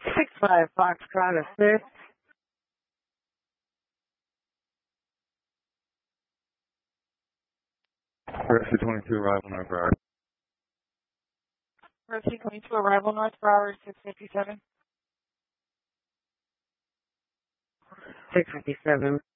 6-5 Foxtrot assist. Rescue 22, arrival North Broward. Rescue 22, arrival North Broward, 657. 657.